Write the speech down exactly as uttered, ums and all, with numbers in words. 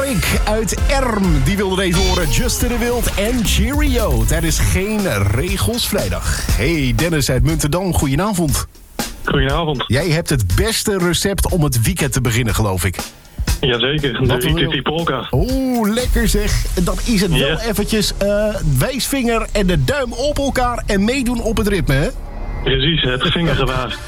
Rick uit Erm, die wilde deze horen. Just to the Wild en Cheerio. Het is geen regels vrijdag. Hey, Dennis uit Muntendam, goedenavond. Goedenavond. Jij hebt het beste recept om het weekend te beginnen, geloof ik. Jazeker, de Rititi Polka. Oeh, lekker zeg. Dan is het wel Ja. eventjes uh, wijsvinger en de duim op elkaar en meedoen op het ritme, hè? Precies, het vingergewaar.